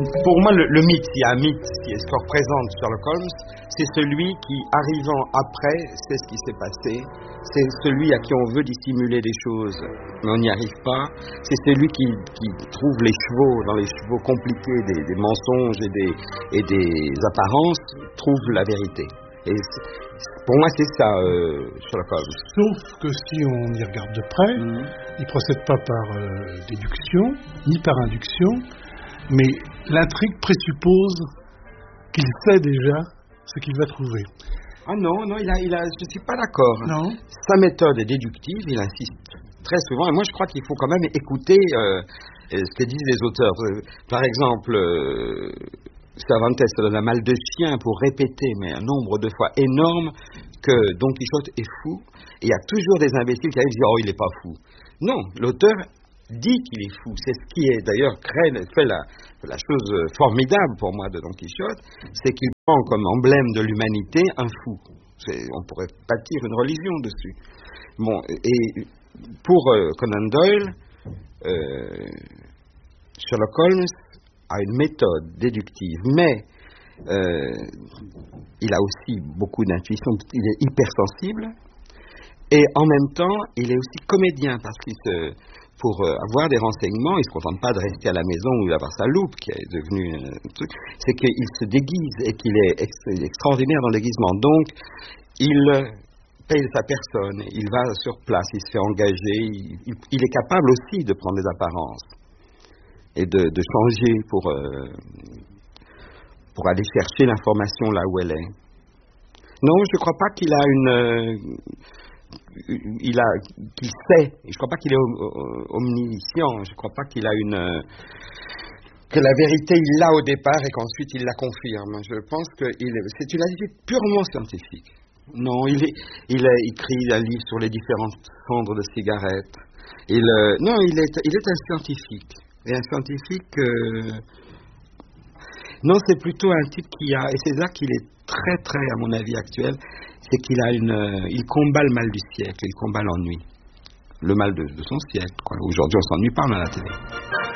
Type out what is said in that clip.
Pour moi, le mythe, il y a un mythe, ce que représente Sherlock Holmes, c'est celui qui, arrivant après, sait ce qui s'est passé. C'est celui à qui on veut dissimuler des choses, mais on n'y arrive pas. C'est celui qui trouve les chevaux, dans les chevaux compliqués des mensonges et des apparences, trouve la vérité. Et pour moi, c'est ça, Sherlock Holmes. Sauf que si on y regarde de près, il ne procède pas par déduction, ni par induction, mais l'intrigue présuppose qu'il sait déjà ce qu'il va trouver. Ah non, je ne suis pas d'accord. Non. Sa méthode est déductive, il insiste très souvent, et moi je crois qu'il faut quand même écouter ce que disent les auteurs. Par exemple, Cervantes se donne un mal de chien pour répéter, mais un nombre de fois énorme, que Don Quichotte est fou, et il y a toujours des imbéciles qui arrivent et disent « Oh, il n'est pas fou ». Non, l'auteur dit qu'il est fou. C'est ce qui est d'ailleurs fait la chose formidable pour moi de Don Quichotte, c'est qu'il prend comme emblème de l'humanité un fou. On pourrait bâtir une religion dessus. Bon, et pour Conan Doyle, Sherlock Holmes a une méthode déductive, mais il a aussi beaucoup d'intuition, il est hypersensible, et en même temps, il est aussi comédien, parce qu'il pour avoir des renseignements, il ne se contente pas de rester à la maison ou d'avoir sa loupe, qui est devenue un truc, c'est qu'il se déguise et qu'il est extraordinaire dans le déguisement. Donc, il paye sa personne, il va sur place, il se fait engager, il est capable aussi de prendre des apparences et de changer pour aller chercher l'information là où elle est. Non, je ne crois pas qu'il a qu'il sait, et je ne crois pas qu'il est omniscient, je ne crois pas qu'il a que la vérité il l'a au départ et qu'ensuite il la confirme. Je pense que c'est une attitude purement scientifique. Non, il écrit un livre sur les différentes cendres de cigarettes. Il est un scientifique. Et un scientifique, non, c'est plutôt un type et c'est là qu'il est très très, à mon avis actuel, c'est qu'il il combat le mal du siècle, il combat l'ennui. Le mal de son siècle, quoi. Aujourd'hui, on s'ennuie pas à la télé.